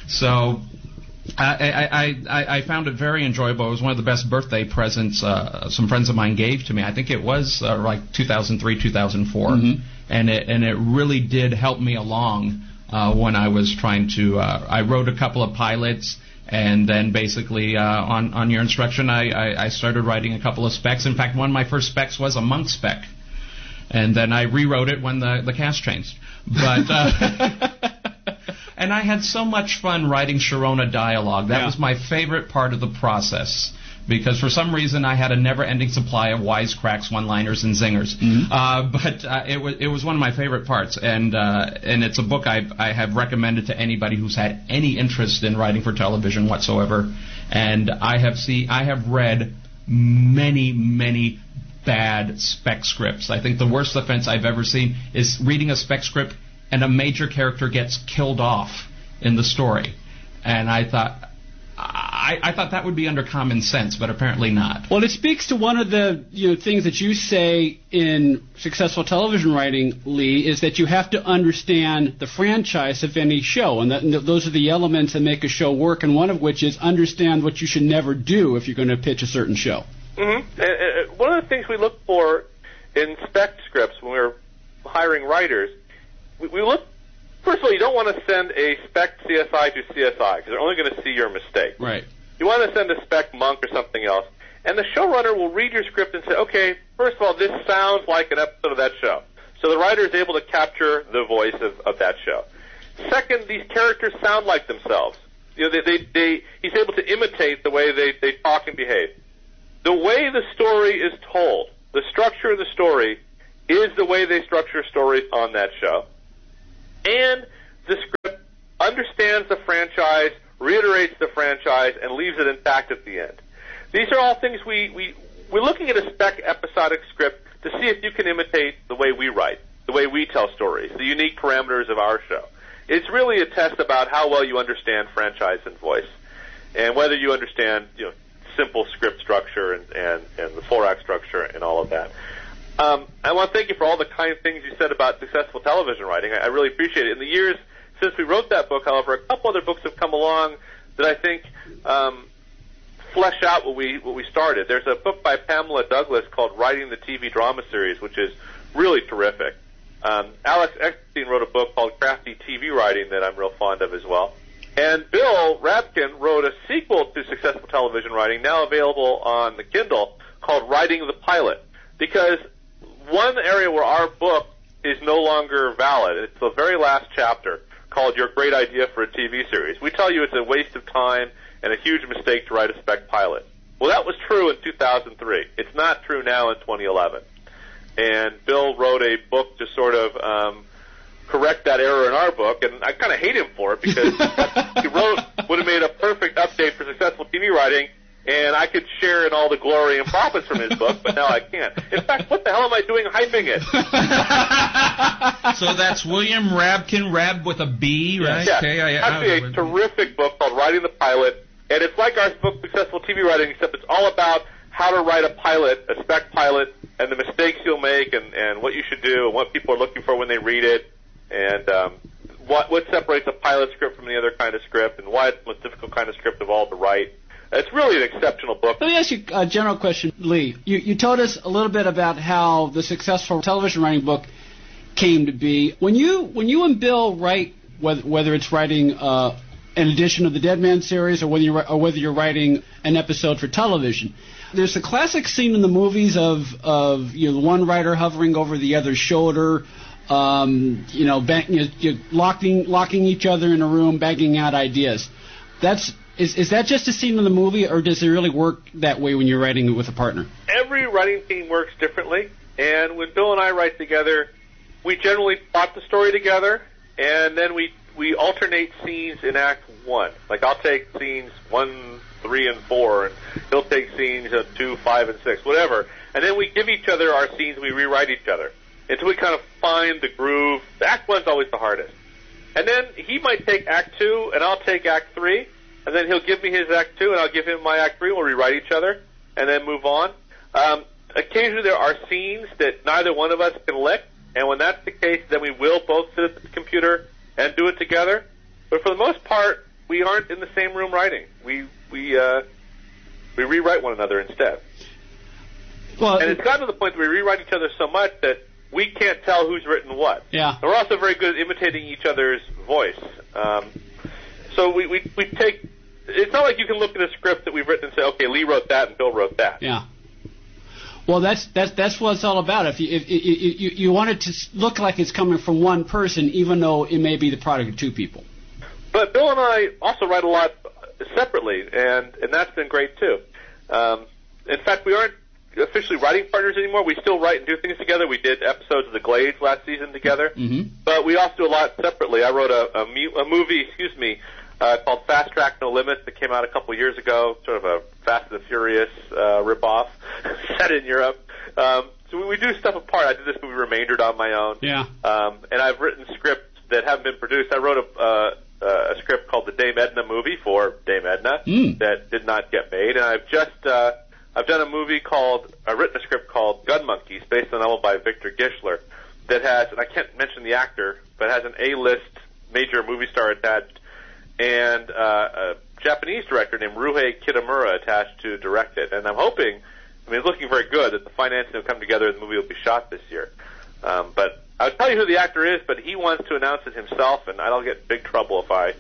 So I found it very enjoyable. It was one of the best birthday presents some friends of mine gave to me. I think it was like 2003, 2004, and it really did help me along when I was trying to. I wrote a couple of pilots, and then basically on your instruction, I started writing a couple of specs. In fact, one of my first specs was a Monk spec, and then I rewrote it when the cast changed. But and I had so much fun writing Sharona dialogue. That was my favorite part of the process, because for some reason I had a never-ending supply of wisecracks, one-liners, and zingers. But it was one of my favorite parts, and it's a book I have recommended to anybody who's had any interest in writing for television whatsoever. And I have read many bad spec scripts. I think the worst offense I've ever seen is reading a spec script and a major character gets killed off in the story. And I thought that would be under common sense, but apparently not. Well, it speaks to one of the things that you say in successful television writing, Lee, is that you have to understand the franchise of any show, and those are the elements that make a show work, and one of which is understand what you should never do if you're going to pitch a certain show. Mm-hmm. One of the things we look for in spec scripts when we're hiring writers, we look, first of all, you don't want to send a spec CSI to CSI because they're only going to see your mistake. Right. You want to send a spec Monk or something else. And the showrunner will read your script and say, okay, first of all, this sounds like an episode of that show. So the writer is able to capture the voice of that show. Second, these characters sound like themselves. You know, he's able to imitate the way they talk and behave. The way the story is told, the structure of the story, is the way they structure stories on that show. And the script understands the franchise, reiterates the franchise, and leaves it intact at the end. These are all things we're looking at a spec episodic script to see if you can imitate the way we write, the way we tell stories, the unique parameters of our show. It's really a test about how well you understand franchise and voice, and whether you understand, simple script structure and the 4-act structure and all of that. I want to thank you for all the kind things you said about successful television writing. I really appreciate it. In the years since we wrote that book, however, a couple other books have come along that I think flesh out what we started. There's a book by Pamela Douglas called Writing the TV Drama Series, which is really terrific. Alex Eckstein wrote a book called Crafty TV Writing that I'm real fond of as well. And Bill Rabkin wrote a sequel to successful television writing, now available on the Kindle, called Writing the Pilot. Because one area where our book is no longer valid, it's the very last chapter, called Your Great Idea for a TV Series. We tell you it's a waste of time and a huge mistake to write a spec pilot. Well, that was true in 2003. It's not true now in 2011. And Bill wrote a book to sort of correct that error in our book, and I kind of hate him for it because what he wrote would have made a perfect update for successful TV writing, and I could share in all the glory and profits from his book, but now I can't. In fact, what the hell am I doing hyping it? So that's William Rabkin, Rab with a B, right? Yeah, Okay, actually a terrific book called Writing the Pilot, and it's like our book, Successful TV Writing, except it's all about how to write a pilot, a spec pilot, and the mistakes you'll make, and what you should do, and what people are looking for when they read it, and what separates a pilot script from the other kind of script, and why it's the most difficult kind of script of all to write. It's really an exceptional book. Let me ask you a general question, Lee. You told us a little bit about how the successful television writing book came to be. When you and Bill write, whether it's writing an edition of the Dead Man series or whether you're writing an episode for television, there's a classic scene in the movies of the one writer hovering over the other's shoulder, locking each other in a room, banging out ideas. Is that just a scene in the movie, or does it really work that way when you're writing it with a partner? Every writing team works differently, and when Bill and I write together, we generally plot the story together, and then we alternate scenes in Act 1. Like, I'll take scenes 1, 3, and 4, and he'll take scenes 2, 5, and 6, whatever. And then we give each other our scenes, we rewrite each other until we kind of find the groove. Act 1's always the hardest. And then he might take Act 2, and I'll take Act 3, and then he'll give me his Act 2, and I'll give him my Act 3, we'll rewrite each other, and then move on. Occasionally there are scenes that neither one of us can lick, and when that's the case, then we will both sit at the computer and do it together. But for the most part, we aren't in the same room writing. We rewrite one another instead. Well, and it's gotten to the point that we rewrite each other so much that we can't tell who's written what. Yeah. And we're also very good at imitating each other's voice. So we take. It's not like you can look at a script that we've written and say, okay, Lee wrote that and Bill wrote that. Yeah. Well, that's what it's all about. If you want it to look like it's coming from one person, even though it may be the product of two people. But Bill and I also write a lot separately, and that's been great too. In fact, we aren't officially writing partners anymore. We still write and do things together. We did episodes of The Glades last season together, but we also do a lot separately. I wrote a movie, called Fast Track No Limits that came out a couple years ago, sort of a Fast and the Furious ripoff set in Europe. So we do stuff apart. I did this movie Remaindered on my own. Yeah. And I've written scripts that haven't been produced. I wrote a script called The Dame Edna Movie for Dame Edna that did not get made, and I've written a script called Gun Monkeys, based on a novel by Victor Gischler, that has, and I can't mention the actor, but has an A-list major movie star attached, and a Japanese director named Ruhei Kitamura attached to direct it. And I'm hoping, it's looking very good that the financing will come together and the movie will be shot this year. But I'll tell you who the actor is, but he wants to announce it himself, and I don't get in big trouble if I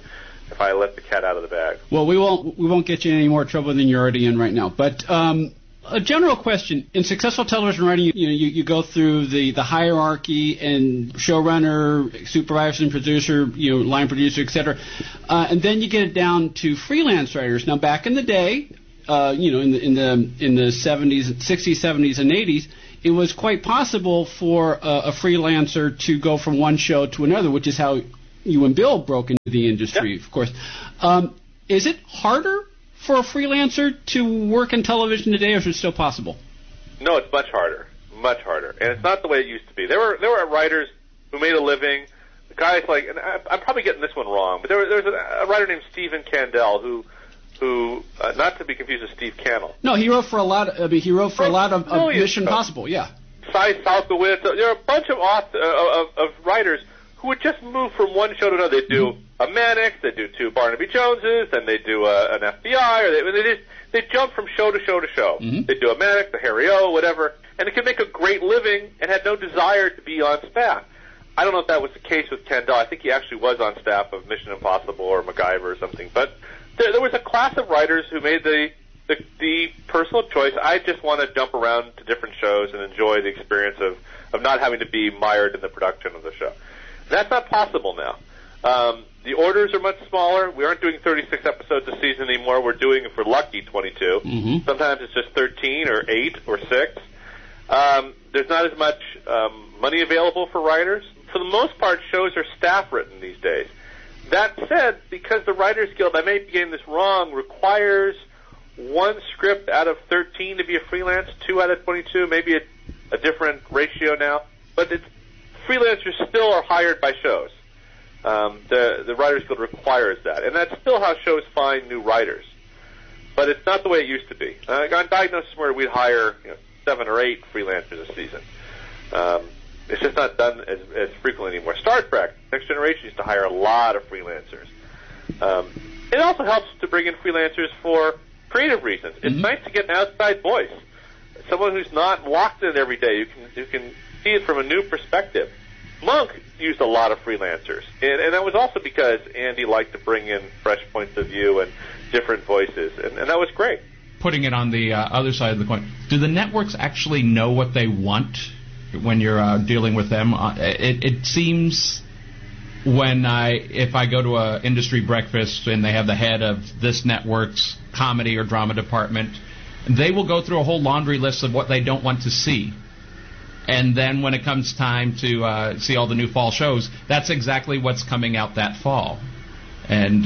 if I let the cat out of the bag. Well, we won't get you in any more trouble than you're already in right now. But a general question: in successful television writing, you go through the hierarchy and showrunner, supervisor, and producer, line producer, etc., and then you get it down to freelance writers. Now, back in the day, in the 70s, 60s, 70s, and 80s, it was quite possible for a freelancer to go from one show to another, which is how you and Bill broke into the industry, of course. Is it harder for a freelancer to work in television today, or is it still possible? No, it's much harder, and it's not the way it used to be. There were writers who made a living. Guys like, and I'm probably getting this one wrong, but there was a writer named Stephen Kandel who not to be confused with Steve Cannell. No, he wrote for a lot. of Mission Impossible. Yeah. Cy Salkowitz. There are a bunch of writers who would just move from one show to another. They do a Mannix, they do 2 Barnaby Joneses, then they do an FBI, or they jump from show to show to show. Mm-hmm. They do a Mannix, a Harry O, whatever, and they could make a great living and had no desire to be on staff. I don't know if that was the case with Kandel. I think he actually was on staff of Mission Impossible or MacGyver or something, but there was a class of writers who made the personal choice. I just want to jump around to different shows and enjoy the experience of not having to be mired in the production of the show. That's not possible now. The orders are much smaller. We aren't doing 36 episodes a season anymore. We're doing, if we're lucky, 22. Mm-hmm. Sometimes it's just 13 or 8 or 6. There's not as much money available for writers. For the most part, shows are staff written these days. That said, because the Writers Guild, I may be getting this wrong, requires 1 script out of 13 to be a freelance, 2 out of 22, maybe a different ratio now. But freelancers still are hired by shows. The Writers Guild requires that, and that's still how shows find new writers. But it's not the way it used to be. On Diagnosis Murder, we'd hire 7 or 8 freelancers a season. It's just not done as frequently anymore. Star Trek, Next Generation used to hire a lot of freelancers. It also helps to bring in freelancers for creative reasons. It's nice to get an outside voice, someone who's not locked in it every day, who can see it from a new perspective. Monk used a lot of freelancers, and that was also because Andy liked to bring in fresh points of view and different voices, and that was great. Putting it on the other side of the coin, do the networks actually know what they want when you're dealing with them? It seems if I go to an industry breakfast and they have the head of this network's comedy or drama department, they will go through a whole laundry list of what they don't want to see. And then when it comes time to see all the new fall shows, that's exactly what's coming out that fall. And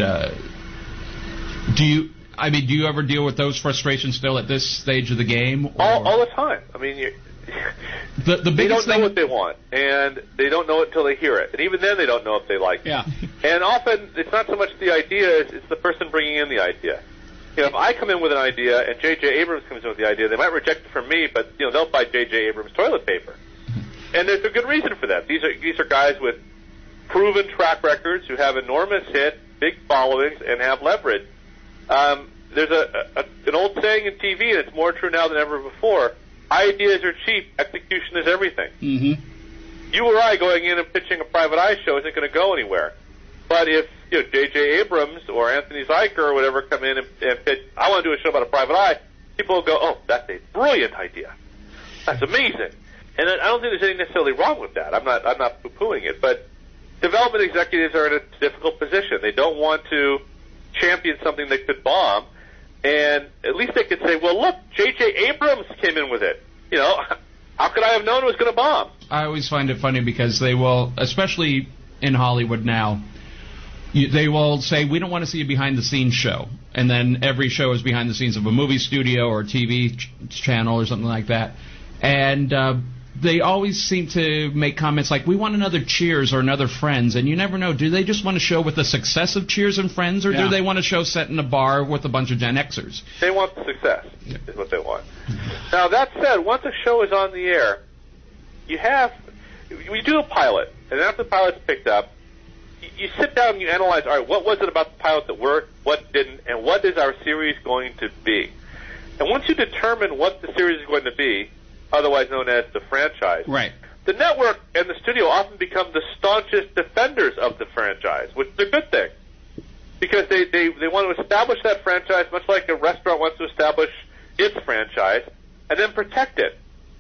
do you ever deal with those frustrations still at this stage of the game? All the time. I mean, they don't know what they want, and they don't know it until they hear it. And even then, they don't know if they like it. Yeah. And often, it's not so much the idea, it's the person bringing in the idea. If I come in with an idea and J.J. Abrams comes in with the idea, they might reject it from me, but they'll buy J.J. Abrams toilet paper. And there's a good reason for that. These are guys with proven track records who have enormous hits, big followings, and have leverage. There's an old saying in TV, and it's more true now than ever before: ideas are cheap, execution is everything. Mm-hmm. You or I going in and pitching a Private Eye show isn't going to go anywhere. But if J.J. Abrams or Anthony Zeiker or whatever come in and pitch, I want to do a show about a Private Eye, people will go, oh, that's a brilliant idea. That's amazing. And I don't think there's anything necessarily wrong with that. I'm not poo-pooing it. But development executives are in a difficult position. They don't want to champion something that could bomb. And at least they could say, well, look, J.J. Abrams came in with it. How could I have known it was going to bomb? I always find it funny because they will, especially in Hollywood now, they will say, we don't want to see a behind-the-scenes show. And then every show is behind the scenes of a movie studio or a TV channel or something like that. And they always seem to make comments like, we want another Cheers or another Friends. And you never know, do they just want a show with the success of Cheers and Friends, or do they want a show set in a bar with a bunch of Gen Xers? They want the success, is what they want. Now, that said, once a show is on the air, we do a pilot. And after the pilot's picked up, you sit down and you analyze, all right, what was it about the pilot that worked, what didn't, and what is our series going to be? And once you determine what the series is going to be, otherwise known as the franchise, right, the network and the studio often become the staunchest defenders of the franchise, which is a good thing. because they want to establish that franchise much like a restaurant wants to establish its franchise, and then protect it.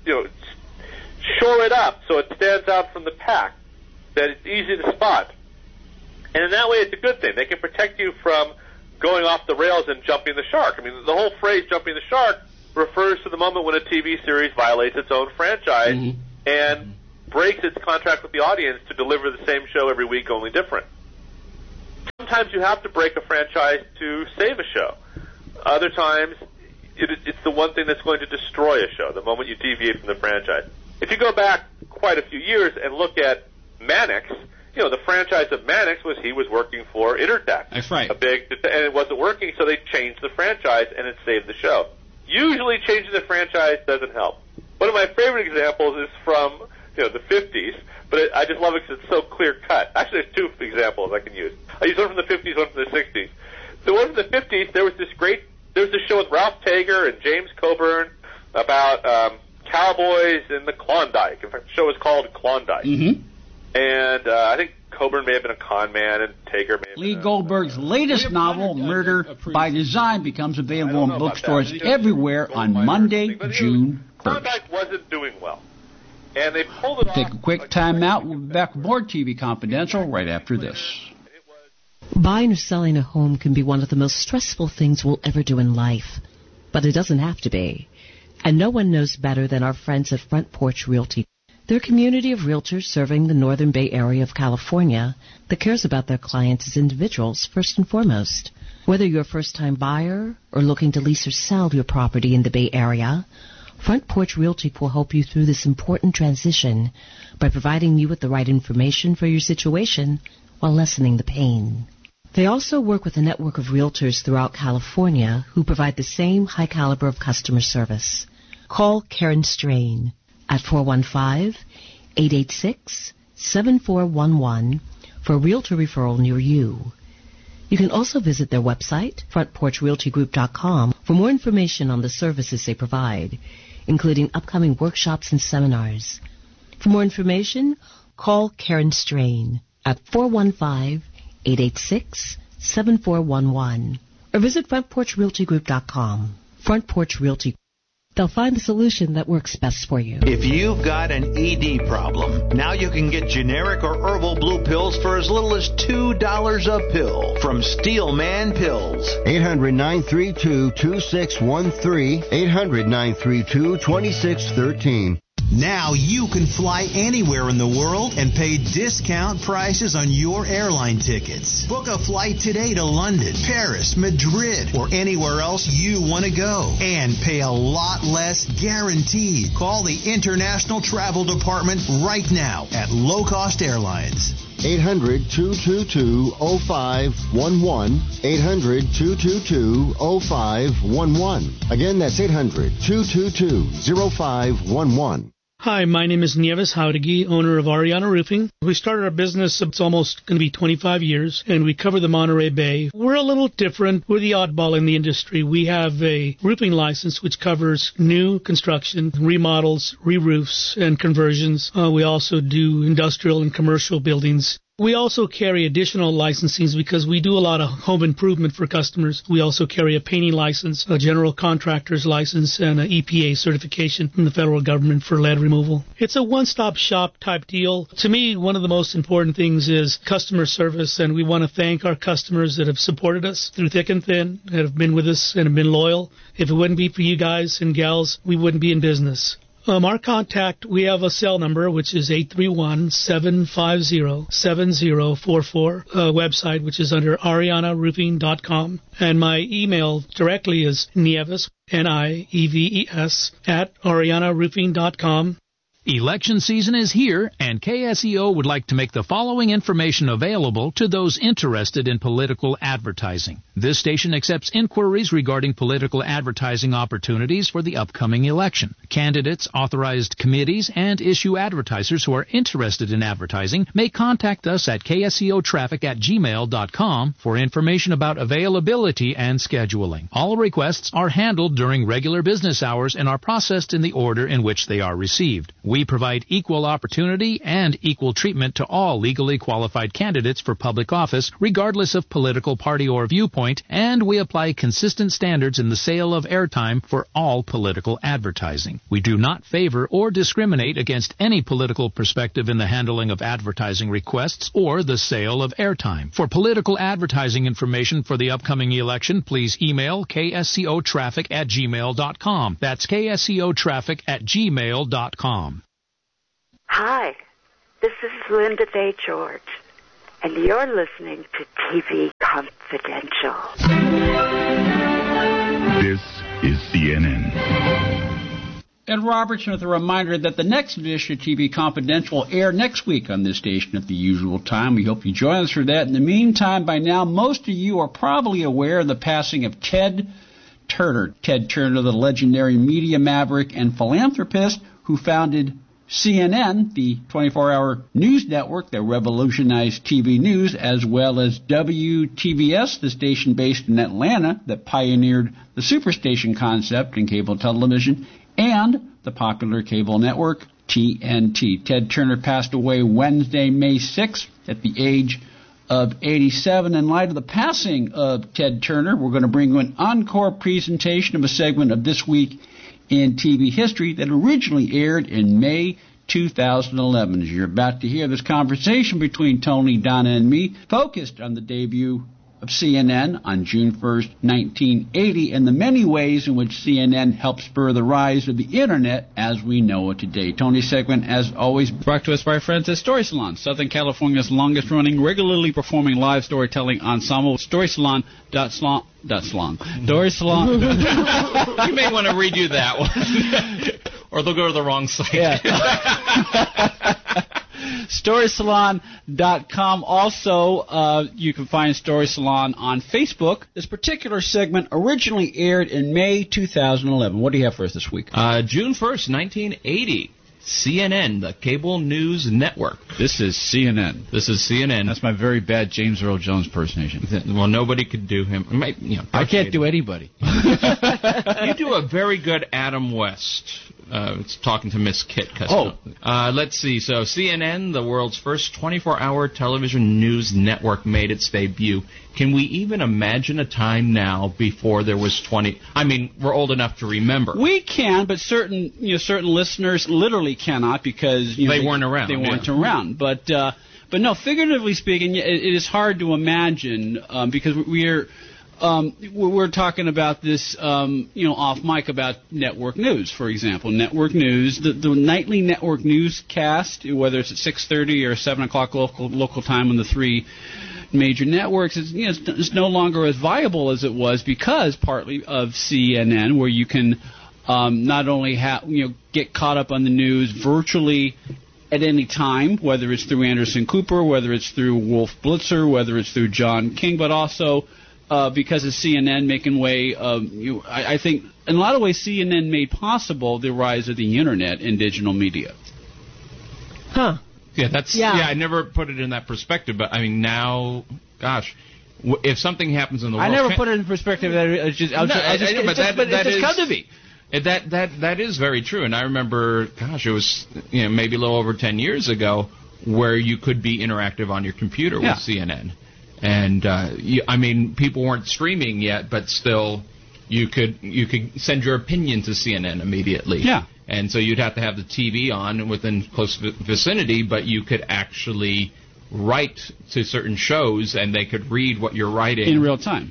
Shore it up so it stands out from the pack, that it's easy to spot. And in that way, it's a good thing. They can protect you from going off the rails and jumping the shark. I mean, the whole phrase jumping the shark refers to the moment when a TV series violates its own franchise and breaks its contract with the audience to deliver the same show every week, only different. Sometimes you have to break a franchise to save a show. Other times, it's the one thing that's going to destroy a show, the moment you deviate from the franchise. If you go back quite a few years and look at Mannix, the franchise of Mannix was he was working for Intertech. That's right. And it wasn't working, so they changed the franchise, and it saved the show. Usually changing the franchise doesn't help. One of my favorite examples is from the 50s, but I just love it because it's so clear-cut. Actually, there's two examples I can use. I use one from the 50s, one from the 60s. The one from the 50s, there was this show with Ralph Tager and James Coburn about cowboys in the Klondike. In fact, the show was called Klondike. And I think Coburn may have been a con man, and Tager may have Lee Goldberg's latest novel, Murder by Design, becomes available in bookstores everywhere on Monday, June 1st. Klondike wasn't doing well, and they pulled it off. Take a quick time out. We'll be back with more TV Confidential right after this. Buying or selling a home can be one of the most stressful things we'll ever do in life, but it doesn't have to be. And no one knows better than our friends at Front Porch Realty. They're a community of realtors serving the Northern Bay Area of California that cares about their clients as individuals first and foremost. Whether you're a first-time buyer or looking to lease or sell your property in the Bay Area, Front Porch Realty will help you through this important transition by providing you with the right information for your situation while lessening the pain. They also work with a network of realtors throughout California who provide the same high caliber of customer service. Call Karen Strain at 415-886-7411 for a realtor referral near you. You can also visit their website, frontporchrealtygroup.com, for more information on the services they provide, including upcoming workshops and seminars. For more information, call Karen Strain at 415-886-7411 or visit frontporchrealtygroup.com. Front Porch Realty. They'll find the solution that works best for you. If you've got an ED problem, now you can get generic or herbal blue pills for as little as $2 a pill from Steelman Pills. 800-932-2613, 800-932-2613. Now you can fly anywhere in the world and pay discount prices on your airline tickets. Book a flight today to London, Paris, Madrid, or anywhere else you want to go. And pay a lot less guaranteed. Call the International Travel Department right now at Low Cost Airlines. 800-222-0511, 800-222-0511. Again, that's 800-222-0511. Hi, my name is Nieves Jauregui, owner of Ariana Roofing. We started our business, it's almost going to be 25 years, and we cover the Monterey Bay. We're a little different. We're the oddball in the industry. We have a roofing license which covers new construction, remodels, re-roofs, and conversions. We also do industrial and commercial buildings. We also carry additional licensings because we do a lot of home improvement for customers. We also carry a painting license, a general contractor's license, and an EPA certification from the federal government for lead removal. It's a one-stop shop type deal. To me, one of the most important things is customer service, and we want to thank our customers that have supported us through thick and thin, that have been with us and have been loyal. If it wouldn't be for you guys and gals, we wouldn't be in business. Our contact, we have a cell number, which is 831-750-7044, website, which is under arianaroofing.com. And my email directly is Nieves, Nieves, at arianaroofing.com. Election season is here, and KSEO would like to make the following information available to those interested in political advertising. This station accepts inquiries regarding political advertising opportunities for the upcoming election. Candidates, authorized committees, and issue advertisers who are interested in advertising may contact us at kseotraffic@gmail.com for information about availability and scheduling. All requests are handled during regular business hours and are processed in the order in which they are received. We provide equal opportunity and equal treatment to all legally qualified candidates for public office, regardless of political party or viewpoint, and we apply consistent standards in the sale of airtime for all political advertising. We do not favor or discriminate against any political perspective in the handling of advertising requests or the sale of airtime. For political advertising information for the upcoming election, please email kscotraffic@gmail.com. That's kscotraffic@gmail.com. Hi, this is Linda Day George, and you're listening to TV Confidential. This is CNN. Ed Robertson with a reminder that the next edition of TV Confidential will air next week on this station at the usual time. We hope you join us for that. In the meantime, by now, most of you are probably aware of the passing of Ted Turner. Ted Turner, the legendary media maverick and philanthropist who founded CNN, the 24-hour news network that revolutionized TV news, as well as WTVS, the station based in Atlanta that pioneered the superstation concept in cable television, and the popular cable network TNT. Ted Turner passed away Wednesday, May 6th at the age of 87. In light of the passing of Ted Turner, we're going to bring you an encore presentation of a segment of This Week in TV History that originally aired in May 2011. As you're about to hear, this conversation between Tony, Donna, and me focused on the debut of CNN on June 1st, 1980, and the many ways in which CNN helped spur the rise of the Internet as we know it today. Tony's segment, as always, brought to us by our friends at Story Salon, Southern California's longest-running, regularly performing live storytelling ensemble, StorySalon.salon. Story Salon. You may want to redo that one, or they'll go to the wrong site. Yeah. StorySalon.com. Also, you can find Story Salon on Facebook. This particular segment originally aired in May 2011. What do you have for us this week? June 1st, 1980. CNN, the cable news network. This is CNN. This is CNN. That's my very bad James Earl Jones impersonation. Well, nobody could do him. I can't do anybody. You do a very good Adam West. It's talking to Miss Kit Costello. Let's see. So CNN, the world's first 24-hour television news network, made its debut. Can we even imagine a time now before there was 20? I mean, we're old enough to remember. We can, but certain listeners literally cannot because they weren't around. They weren't around. But no, figuratively speaking, it is hard to imagine because we're talking about this, off mic about network news, for example. Network news, the nightly network newscast, whether it's at 6:30 or 7 o'clock local time on the three major networks, it's no longer as viable as it was because partly of CNN, where you can not only get caught up on the news virtually at any time, whether it's through Anderson Cooper, whether it's through Wolf Blitzer, whether it's through John King, but also because of CNN making way I think in a lot of ways CNN made possible the rise of the Internet and digital media. Huh. Yeah, I never put it in that perspective, but I mean now, gosh, if something happens in the world, I never put it in perspective. It's just come to me. That is very true, and I remember, gosh, it was maybe a little over 10 years ago where you could be interactive on your computer with CNN. And I mean, people weren't streaming yet, but still, you could send your opinion to CNN immediately. Yeah. And so you'd have to have the TV on within close vicinity, but you could actually write to certain shows, and they could read what you're writing in real time.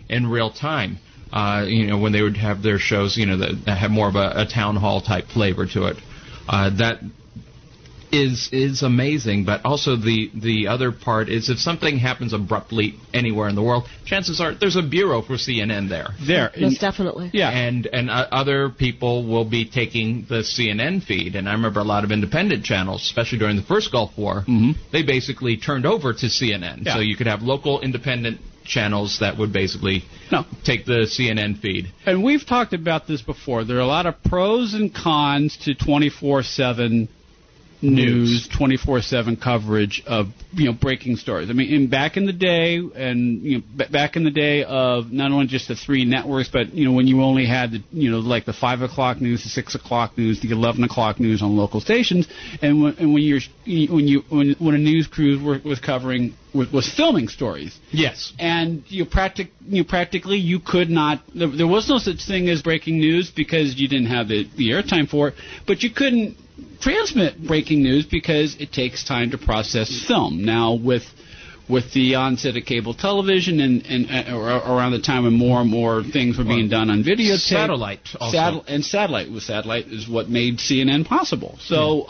When they would have their shows, that have more of a town hall type flavor to it. That is amazing, but also the other part is if something happens abruptly anywhere in the world, chances are there's a bureau for CNN there. Most definitely. Yeah, and other people will be taking the CNN feed, and I remember a lot of independent channels, especially during the first Gulf War, they basically turned over to CNN, so you could have local independent channels that would basically take the CNN feed. And we've talked about this before. There are a lot of pros and cons to 24/7 news, 24/7 coverage of breaking stories. I mean, back in the day, and back in the day of not only just the 3 networks, but when you only had the like the 5 o'clock news, the 6 o'clock news, the 11 o'clock news on local stations, and when a news crew was filming stories. Yes. And practically you could not. There was no such thing as breaking news because you didn't have the airtime for it, but you couldn't transmit breaking news because it takes time to process film. Now with the onset of cable television and around the time when more and more things were being done on videotape, satellite also. Satellite is what made CNN possible. So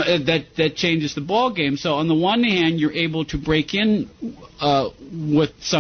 that changes the ball game. So on the one hand, you're able to break in with some